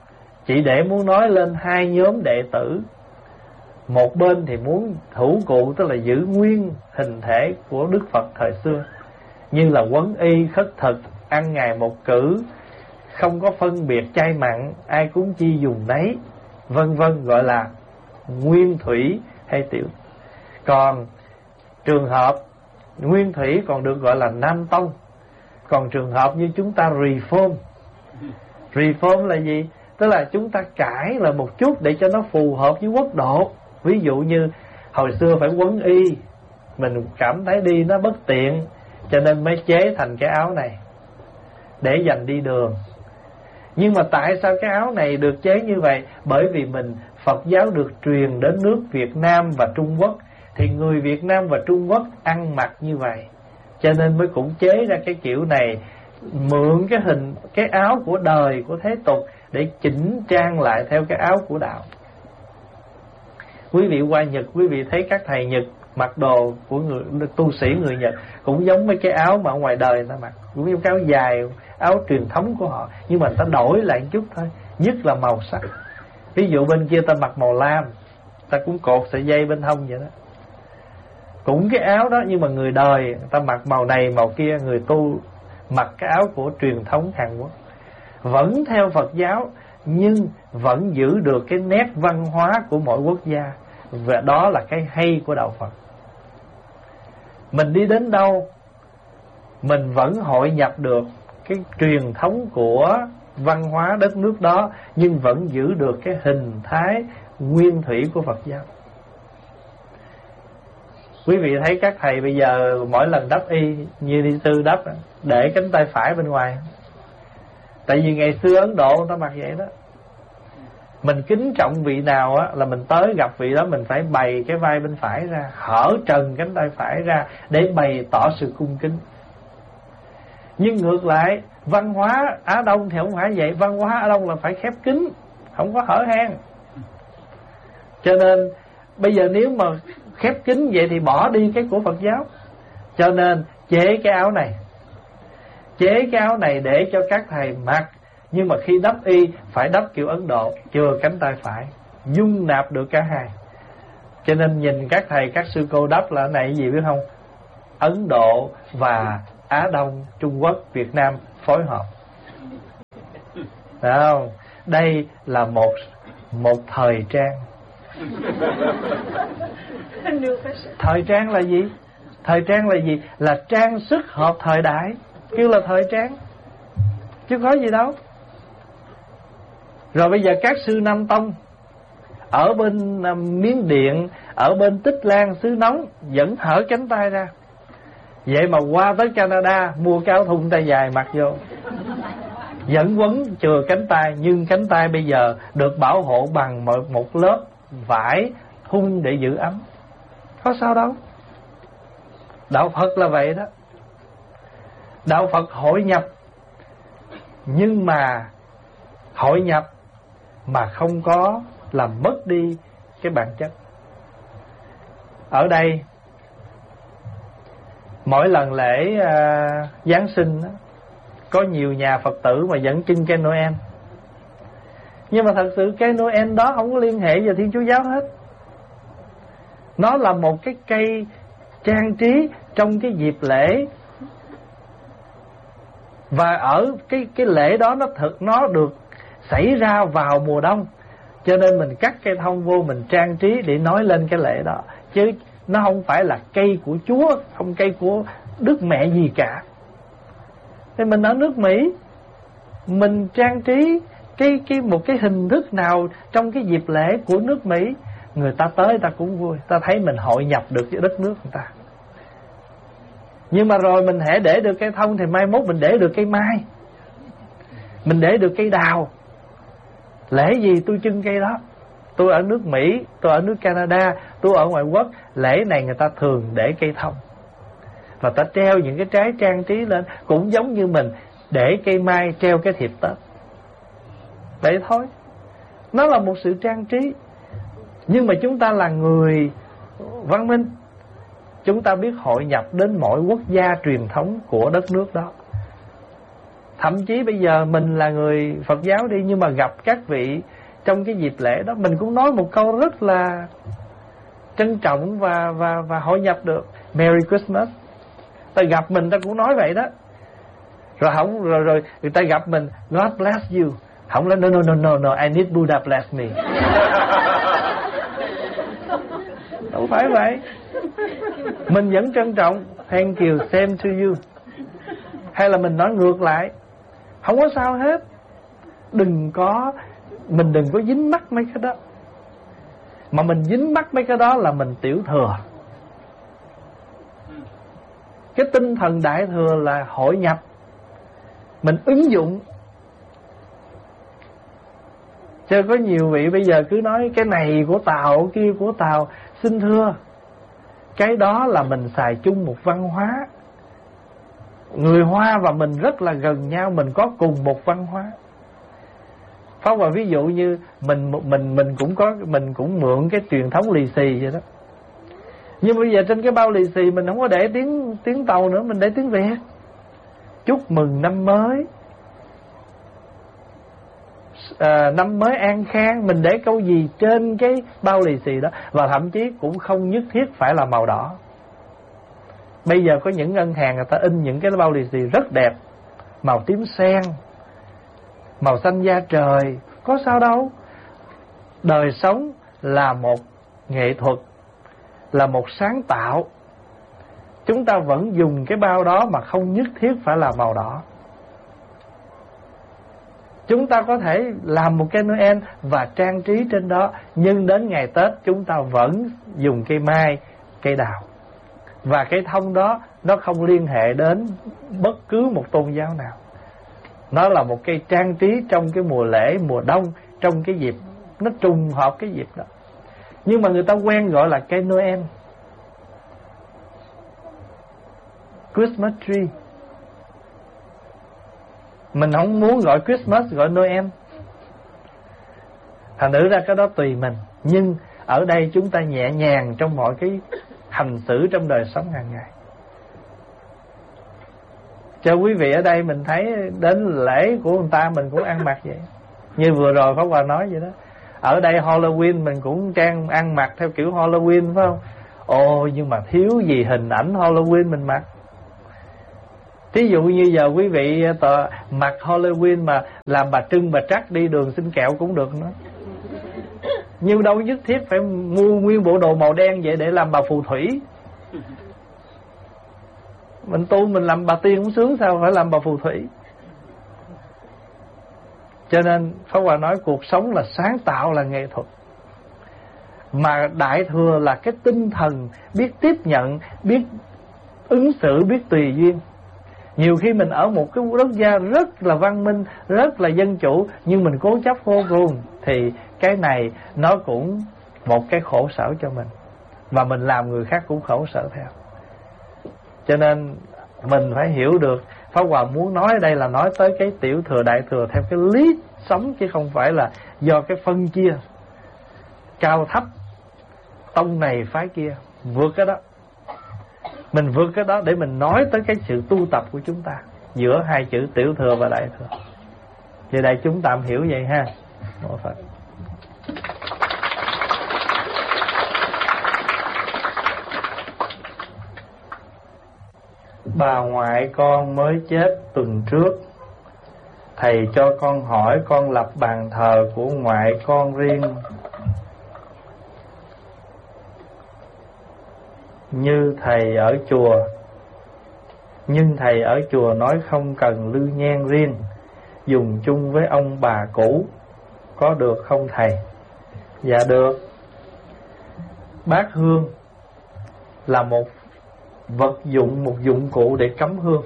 Chị Để muốn nói lên hai nhóm đệ tử. Một bên thì muốn thủ cụ, tức là giữ nguyên hình thể của Đức Phật thời xưa, như là quấn y, khất thực, ăn ngày một cử, không có phân biệt chay mặn, ai cúng chi dùng nấy, vân vân, gọi là nguyên thủy hay tiểu. Còn trường hợp nguyên thủy còn được gọi là Nam Tông. Còn trường hợp như chúng ta reform. Reform là gì? Tức là chúng ta cải lại một chút để cho nó phù hợp với quốc độ. Ví dụ như hồi xưa phải quấn y, mình cảm thấy đi nó bất tiện, cho nên mới chế thành cái áo này để dành đi đường. Nhưng mà tại sao cái áo này được chế như vậy? Bởi vì mình Phật giáo được truyền đến nước Việt Nam và Trung Quốc, thì người Việt Nam và Trung Quốc ăn mặc như vậy, cho nên mới cũng chế ra cái kiểu này, mượn cái hình cái áo của đời, của thế tục để chỉnh trang lại theo cái áo của đạo. Quý vị qua Nhật, quý vị thấy các thầy Nhật mặc đồ của người tu sĩ người Nhật cũng giống mấy cái áo mà ở ngoài đời người ta mặc, cũng giống cái áo dài, áo truyền thống của họ, nhưng mà người ta đổi lại một chút thôi, nhất là màu sắc. Ví dụ bên kia ta mặc màu lam, ta cũng cột sợi dây bên hông vậy đó, cũng cái áo đó, nhưng mà người đời người ta mặc màu này màu kia, người tu mặc cái áo của truyền thống Hàn Quốc, vẫn theo Phật giáo nhưng vẫn giữ được cái nét văn hóa của mỗi quốc gia. Và đó là cái hay của đạo Phật. Mình đi đến đâu mình vẫn hội nhập được cái truyền thống của văn hóa đất nước đó, nhưng vẫn giữ được cái hình thái nguyên thủy của Phật giáo. Quý vị thấy các thầy bây giờ mỗi lần đắp y, như ni sư đắp, để cánh tay phải bên ngoài. Tại vì ngày xưa Ấn Độ người ta mặc vậy đó. Mình kính trọng vị nào á, là mình tới gặp vị đó mình phải bày cái vai bên phải ra, hở trần cánh tay phải ra để bày tỏ sự cung kính. Nhưng ngược lại, văn hóa Á Đông thì không phải vậy. Văn hóa Á Đông là phải khép kín, không có hở hang. Cho nên bây giờ nếu mà khép kín vậy thì bỏ đi cái của Phật giáo. Cho nên chế cái áo này, chế cái áo này để cho các thầy mặc. Nhưng mà khi đắp y phải đắp kiểu Ấn Độ, chừa cánh tay phải, dung nạp được cả hai. Cho nên nhìn các thầy, các sư cô đắp là cái này gì biết không? Ấn Độ và Á Đông, Trung Quốc, Việt Nam phối hợp. Đấy không? Đây là một một thời trang. Thời trang là gì? Thời trang là gì? Là trang sức hợp thời đại, kêu là thời trang, chứ có gì đâu. Rồi bây giờ các sư Nam Tông ở bên Miến Điện, ở bên Tích Lan xứ nóng vẫn hở cánh tay ra. Vậy mà qua tới Canada mua cái áo thun tay dài mặc vô, vẫn quấn chừa cánh tay, nhưng cánh tay bây giờ được bảo hộ bằng một, một lớp vải thun để giữ ấm. Có sao đâu. Đạo Phật là vậy đó. Đạo Phật hội nhập, nhưng mà hội nhập mà không có làm mất đi cái bản chất. Ở đây mỗi lần lễ uh, Giáng sinh đó, có nhiều nhà Phật tử mà dẫn chân cây Noel. Nhưng mà thật sự cây Noel đó không có liên hệ vào Thiên Chúa giáo hết. Nó là một cái cây trang trí trong cái dịp lễ. Và ở cái cái lễ đó nó thực nó được xảy ra vào mùa đông, cho nên mình cắt cây thông vô mình trang trí để nói lên cái lễ đó, chứ nó không phải là cây của Chúa, không cây của Đức Mẹ gì cả. Thì mình ở nước Mỹ, mình trang trí cái cái một cái hình thức nào trong cái dịp lễ của nước Mỹ, người ta tới ta cũng vui, ta thấy mình hội nhập được với đất nước người ta. Nhưng mà rồi mình hãy để được cây thông thì mai mốt mình để được cây mai, mình để được cây đào. Lễ gì tôi trưng cây đó. Tôi ở nước Mỹ, tôi ở nước Canada, tôi ở ngoại quốc, lễ này người ta thường để cây thông, và ta treo những cái trái trang trí lên, cũng giống như mình để cây mai treo cái thiệp Tết. Vậy thôi. Nó là một sự trang trí. Nhưng mà chúng ta là người văn minh, chúng ta biết hội nhập đến mỗi quốc gia truyền thống của đất nước đó. Thậm chí bây giờ mình là người Phật giáo đi, nhưng mà gặp các vị trong cái dịp lễ đó, mình cũng nói một câu rất là trân trọng và và và hội nhập được: Merry Christmas. Ta gặp mình ta cũng nói vậy đó. Rồi không rồi rồi người ta gặp mình God bless you, không là no no no no no I need Buddha bless me. Đâu phải vậy. Mình vẫn trân trọng thank you, same to you. Hay là mình nói ngược lại, không có sao hết. Đừng có Mình đừng có dính mắc mấy cái đó. Mà mình dính mắc mấy cái đó là mình tiểu thừa. Cái tinh thần đại thừa là hội nhập, mình ứng dụng. Chứ có nhiều vị bây giờ cứ nói cái này của Tàu, cái kia của Tàu. Xin thưa, cái đó là mình xài chung một văn hóa. Người Hoa và mình rất là gần nhau, mình có cùng một văn hóa. Pháp Hòa ví dụ như mình mình mình cũng có mình cũng mượn cái truyền thống lì xì vậy đó. Nhưng bây giờ trên cái bao lì xì mình không có để tiếng tiếng Tàu nữa, mình để tiếng Việt. Chúc mừng năm mới, à, năm mới an khang, mình để câu gì trên cái bao lì xì đó. Và thậm chí cũng không nhất thiết phải là màu đỏ. Bây giờ có những ngân hàng người ta in những cái bao lì xì rất đẹp, màu tím sen, màu xanh da trời, có sao đâu. Đời sống là một nghệ thuật, là một sáng tạo. Chúng ta vẫn dùng cái bao đó mà không nhất thiết phải là màu đỏ. Chúng ta có thể làm một cái Noel và trang trí trên đó, nhưng đến ngày Tết chúng ta vẫn dùng cây mai, cây đào. Và cái thông đó nó không liên hệ đến bất cứ một tôn giáo nào. Nó là một cây trang trí trong cái mùa lễ, mùa đông, trong cái dịp nó trùng hợp cái dịp đó. Nhưng mà người ta quen gọi là cây Noel, Christmas tree. Mình không muốn gọi Christmas, gọi Noel. Thành thử ra cái đó tùy mình. Nhưng ở đây chúng ta nhẹ nhàng trong mọi cái hành xử trong đời sống hàng ngày. Cho quý vị ở đây mình thấy đến lễ của người ta mình cũng ăn mặc vậy. Như vừa rồi Pháp Hòa nói vậy đó. Ở đây Halloween mình cũng trang ăn mặc theo kiểu Halloween, phải không? Ồ, nhưng mà thiếu gì hình ảnh Halloween mình mặc. Thí dụ như giờ quý vị tờ, mặc Halloween mà làm bà Trưng bà Trắc đi đường xin kẹo cũng được nữa. Nhưng đâu nhất thiết phải mua nguyên bộ đồ màu đen vậy để làm bà phù thủy. Mình tu mình làm bà tiên cũng sướng, sao phải làm bà phù thủy. Cho nên Pháp Hòa nói cuộc sống là sáng tạo, là nghệ thuật. Mà đại thừa là cái tinh thần biết tiếp nhận, biết ứng xử, biết tùy duyên. Nhiều khi mình ở một cái quốc gia rất là văn minh, rất là dân chủ, nhưng mình cố chấp vô cùng, thì cái này nó cũng một cái khổ sở cho mình. Và mình làm người khác cũng khổ sở theo. Cho nên mình phải hiểu được, Pháp Hòa muốn nói ở đây là nói tới cái tiểu thừa đại thừa theo cái lý sống, chứ không phải là do cái phân chia cao thấp, tông này phái kia. Vượt cái đó, mình vượt cái đó để mình nói tới cái sự tu tập của chúng ta giữa hai chữ tiểu thừa và đại thừa. Thì đại chúng tạm hiểu vậy ha. Mô Phật. Bà ngoại con mới chết tuần trước. Thầy cho con hỏi con lập bàn thờ của ngoại con riêng như thầy ở chùa, nhưng thầy ở chùa nói không cần lư nhang riêng, dùng chung với ông bà cũ, có được không thầy? Dạ được. Bát hương là một vật dụng, một dụng cụ để cắm hương.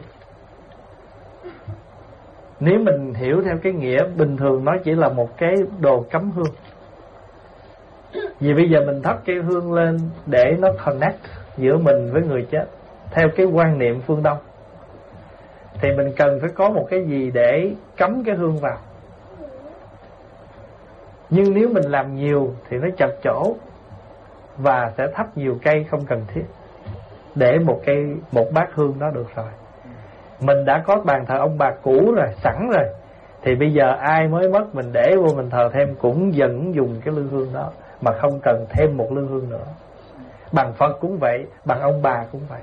Nếu mình hiểu theo cái nghĩa bình thường, nó chỉ là một cái đồ cắm hương. Vì bây giờ mình thắp cây hương lên để nó connect giữa mình với người chết, theo cái quan niệm phương Đông, thì mình cần phải có một cái gì để cắm cái hương vào. Nhưng nếu mình làm nhiều thì nó chật chỗ và sẽ thắp nhiều cây không cần thiết, để một cây một bát hương đó được rồi. Mình đã có bàn thờ ông bà cũ rồi, sẵn rồi, thì bây giờ ai mới mất mình để vô mình thờ thêm cũng vẫn dùng cái lư hương đó, mà không cần thêm một lư hương nữa. Bằng Phật cũng vậy, bằng ông bà cũng vậy.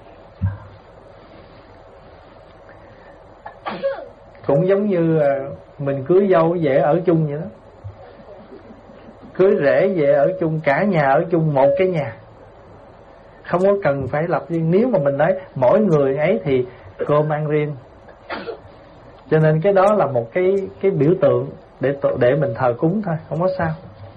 Cũng giống như mình cưới dâu về ở chung vậy đó, cưới rể về ở chung, cả nhà ở chung một cái nhà, không có cần phải lập riêng. Nếu mà mình nói mỗi người ấy thì cơm ăn riêng, cho nên cái đó là một cái cái biểu tượng để để mình thờ cúng thôi, không có sao.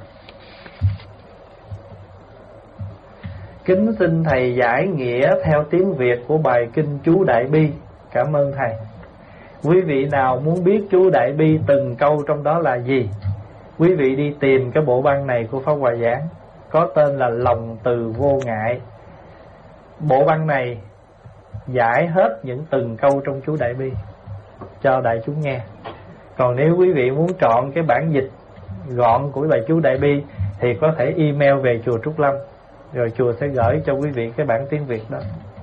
Kính xin thầy giải nghĩa theo tiếng Việt của bài kinh chú Đại Bi. Cảm ơn thầy. Quý vị nào muốn biết chú Đại Bi từng câu trong đó là gì, quý vị đi tìm cái bộ băng này của Pháp Hòa giảng, có tên là Lòng Từ Vô Ngại. Bộ băng này giải hết những từng câu trong chú Đại Bi cho đại chúng nghe. Còn nếu quý vị muốn chọn cái bản dịch gọn của bài chú Đại Bi thì có thể email về chùa Trúc Lâm, rồi chùa sẽ gửi cho quý vị cái bản tiếng Việt đó.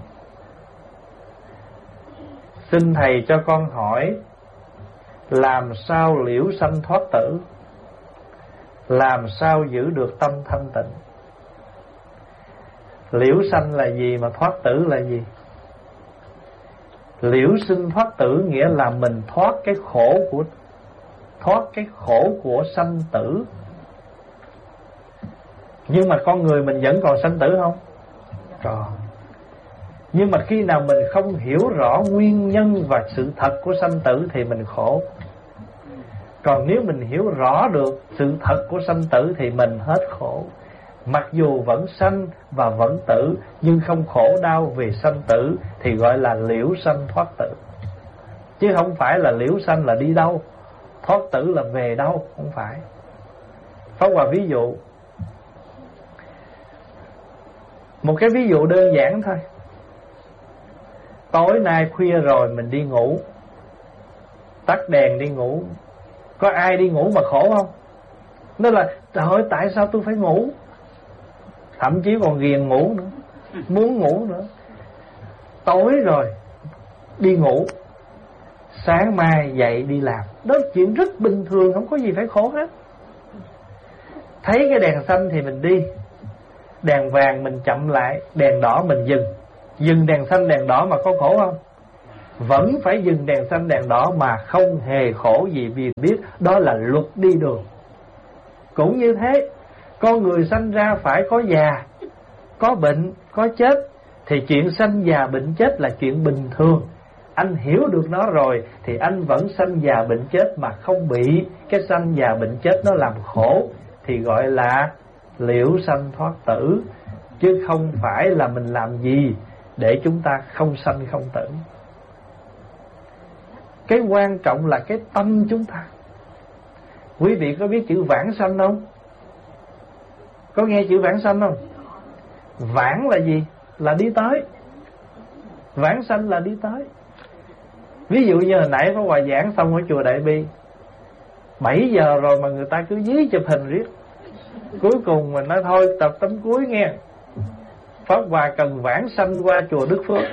Xin thầy cho con hỏi, làm sao liễu sanh thoát tử? Làm sao giữ được tâm thanh tịnh? Liễu sanh là gì mà thoát tử là gì? Liễu sinh thoát tử nghĩa là mình thoát cái khổ của thoát cái khổ của sanh tử. Nhưng mà con người mình vẫn còn sanh tử không? Còn. Nhưng mà khi nào mình không hiểu rõ nguyên nhân và sự thật của sanh tử thì mình khổ. Còn nếu mình hiểu rõ được sự thật của sanh tử thì mình hết khổ. Mặc dù vẫn sanh và vẫn tử, nhưng không khổ đau vì sanh tử, thì gọi là liễu sanh thoát tử. Chứ không phải là liễu sanh là đi đâu, thoát tử là về đâu, không phải. Pháp Hòa ví dụ một cái ví dụ đơn giản thôi. Tối nay khuya rồi mình đi ngủ, tắt đèn đi ngủ. Có ai đi ngủ mà khổ không? Nó là trời ơi tại sao tôi phải ngủ, thậm chí còn ghiền ngủ nữa, muốn ngủ nữa. Tối rồi đi ngủ, sáng mai dậy đi làm, đó là chuyện rất bình thường, không có gì phải khổ hết. Thấy cái đèn xanh thì mình đi, đèn vàng mình chậm lại, đèn đỏ mình dừng. Dừng đèn xanh đèn đỏ mà có khổ không? Vẫn phải dừng đèn xanh đèn đỏ mà không hề khổ gì, vì biết đó là luật đi đường. Cũng như thế, con người sanh ra phải có già, có bệnh, có chết, thì chuyện sanh già bệnh chết là chuyện bình thường. Anh hiểu được nó rồi thì anh vẫn sanh già bệnh chết mà không bị cái sanh già bệnh chết nó làm khổ, thì gọi là liễu sanh thoát tử. Chứ không phải là mình làm gì để chúng ta không sanh không tử. Cái quan trọng là cái tâm chúng ta. Quý vị có biết chữ vãng sanh không? Có nghe chữ vãng sanh không? Vãng là gì? Là đi tới. Vãng sanh là đi tới. Ví dụ như hồi nãy có hòa giảng xong ở chùa Đại Bi, bảy giờ rồi mà người ta cứ dí chụp hình riết. Cuối cùng mình nói thôi tập tấm cuối nghe, Pháp Hòa cần vãng sanh qua chùa Đức Phước.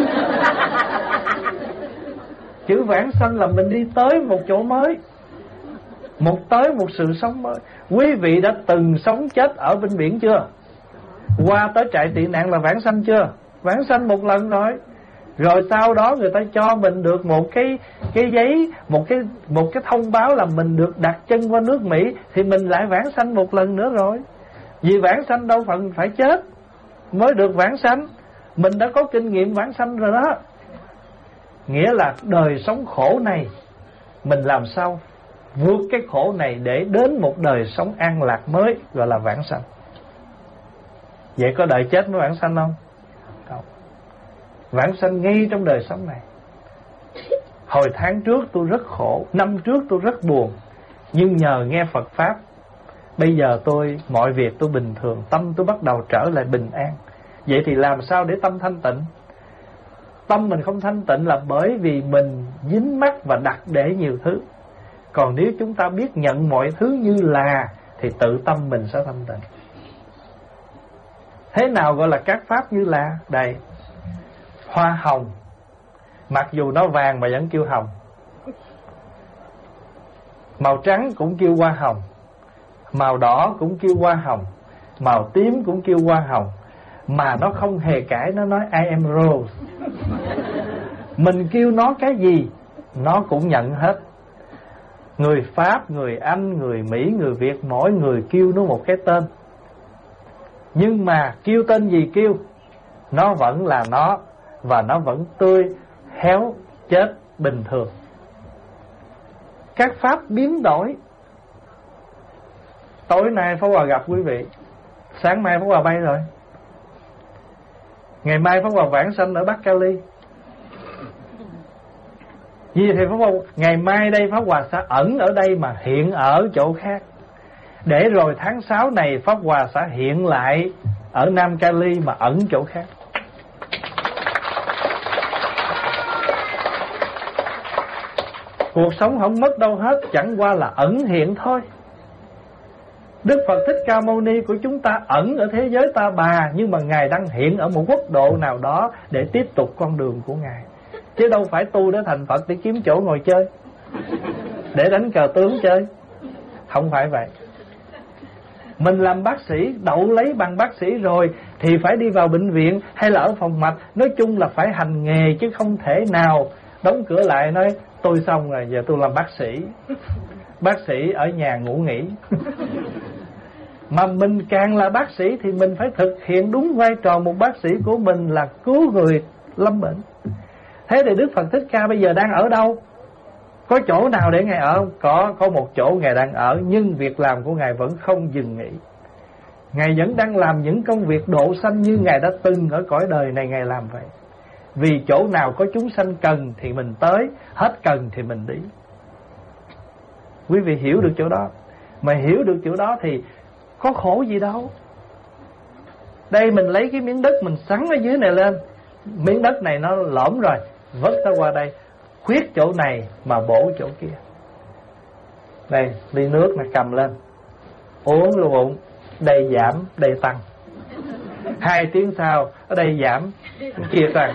Chữ vãng sanh là mình đi tới một chỗ mới, một tới một sự sống mới. Quý vị đã từng sống chết ở bên biển chưa? Qua tới trại tị nạn là vãng sanh chưa? Vãng sanh một lần rồi. Rồi sau đó người ta cho mình được một cái cái giấy, một cái một cái thông báo là mình được đặt chân qua nước Mỹ, thì mình lại vãng sanh một lần nữa rồi. Vì vãng sanh đâu phần phải chết mới được vãng sanh. Mình đã có kinh nghiệm vãng sanh rồi đó. Nghĩa là đời sống khổ này, mình làm sao vượt cái khổ này để đến một đời sống an lạc mới, gọi là vãng sanh. Vậy có đợi chết mới vãng sanh không? Không. Vãng sanh ngay trong đời sống này. Hồi tháng trước tôi rất khổ, năm trước tôi rất buồn, nhưng nhờ nghe Phật Pháp, bây giờ tôi mọi việc tôi bình thường, tâm tôi bắt đầu trở lại bình an. Vậy thì làm sao để tâm thanh tịnh? Tâm mình không thanh tịnh là bởi vì mình dính mắc và đặt để nhiều thứ. Còn nếu chúng ta biết nhận mọi thứ như là, thì tự tâm mình sẽ thanh tịnh. Thế nào gọi là các pháp như là? Đây, hoa hồng Mặc dù nó vàng mà vẫn kêu hồng, màu trắng cũng kêu hoa hồng, màu đỏ cũng kêu hoa hồng, màu tím cũng kêu hoa hồng. Mà nó không hề cãi, nó nói I am rose. Mình kêu nó cái gì nó cũng nhận hết. Người Pháp, người Anh, người Mỹ, người Việt, mỗi người kêu nó một cái tên. Nhưng mà kêu tên gì kêu, nó vẫn là nó, và nó vẫn tươi, héo, chết bình thường. Các pháp biến đổi. Tối nay Pháp Hòa gặp quý vị, sáng mai Pháp Hòa bay rồi, ngày mai Pháp Hòa vãng sanh ở Bắc Cali. Vì thì Pháp Hòa, ngày mai đây Pháp Hòa sẽ ẩn ở đây mà hiện ở chỗ khác. Để rồi tháng sáu này Pháp Hòa sẽ hiện lại ở Nam Cali mà ẩn chỗ khác. Cuộc sống không mất đâu hết, chẳng qua là ẩn hiện thôi. Đức Phật Thích Ca Mâu Ni của chúng ta ẩn ở thế giới Ta Bà, nhưng mà Ngài đang hiện ở một quốc độ nào đó để tiếp tục con đường của Ngài. Chứ đâu phải tu để thành Phật để kiếm chỗ ngồi chơi, để đánh cờ tướng chơi. Không phải vậy. Mình làm bác sĩ, đậu lấy bằng bác sĩ rồi thì phải đi vào bệnh viện hay là ở phòng mạch. Nói chung là phải hành nghề, chứ không thể nào đóng cửa lại nói tôi xong rồi, giờ tôi làm bác sĩ. Bác sĩ ở nhà ngủ nghỉ. Mà mình càng là bác sĩ thì mình phải thực hiện đúng vai trò một bác sĩ của mình là cứu người lâm bệnh. Thế thì Đức Phật Thích Ca bây giờ đang ở đâu? Có chỗ nào để Ngài ở không? Có, có một chỗ Ngài đang ở, nhưng việc làm của Ngài vẫn không dừng nghỉ. Ngài vẫn đang làm những công việc độ sanh như Ngài đã từng ở cõi đời này Ngài làm vậy. Vì chỗ nào có chúng sanh cần thì mình tới, hết cần thì mình đi. Quý vị hiểu được chỗ đó. Mà hiểu được chỗ đó thì có khổ gì đâu. Đây mình lấy cái miếng đất mình sắn ở dưới này lên, miếng đất này nó lõm rồi, vớt nó qua đây, khuyết chỗ này mà bổ chỗ kia. Đây, ly nước này cầm lên, uống luôn bụng, đây giảm, đây tăng. Hai tiếng sau, ở đây giảm, kia tăng.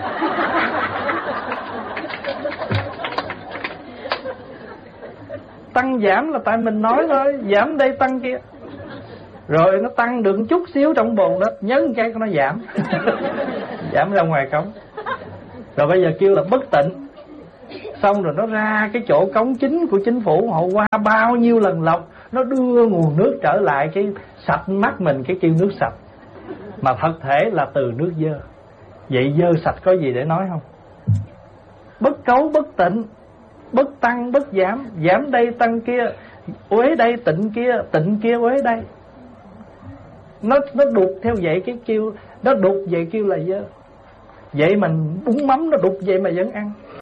Tăng giảm là tại mình nói thôi, giảm đây tăng kia. Rồi nó tăng được chút xíu trong bồn đó, nhấn cái nó giảm. Giảm ra ngoài cống. Rồi bây giờ kêu là bất tịnh. Xong rồi nó ra cái chỗ cống chính của chính phủ, họ qua bao nhiêu lần lọc, nó đưa nguồn nước trở lại cái sạch mắt mình, cái kêu nước sạch. Mà thật thể là từ nước dơ. Vậy dơ sạch có gì để nói không? Bất cấu bất tịnh, bất tăng bất giảm, giảm đây tăng kia, uế đây tịnh kia, tịnh kia uế đây. Nó nó đục theo vậy cái kêu, nó đục vậy kêu là dơ. Vậy mình bún mắm nó đục vậy mà vẫn ăn.